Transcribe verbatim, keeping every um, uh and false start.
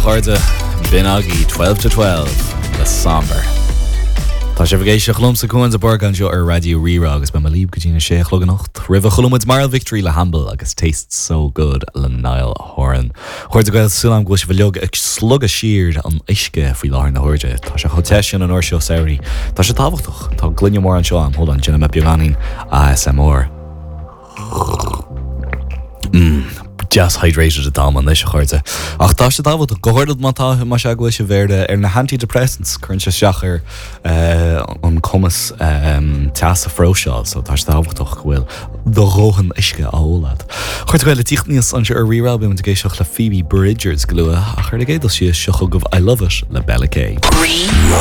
chuirde Binagi twelve to twelve le somber. Tá sé bhgéis chlumsa cuain a bar an seo ar radio Rira agus be mar líb go dtína sé chlugannacht. Ribh chulumid Marl Victory le Hamble agus Tastes So Good le Niall Horan. Chuir a gail sulam go bh leog ag slug a siir an isce faoi láthir na thuirde. Tá sé chotéisian an orseo saoirí. Tá sé táhachtach. Tá glunne mór an seo an hold an Jenna me beganin A S M R. Mmm. Just hydrated a dam an leis chuirte. Ach tá sé dábhad go chuird mátá má se go sé bhéirde ar na antidepressants chun se seachar an cumas teas a fróseáil, so tá sé dábhachtach bhfuil do róhan isce áolad. Chuirt bhfuil le tíchníos an se ar rirá be man géisioach le Phoebe Bridgers go lua a chuir géadal si seocha go I Love It le Bella K.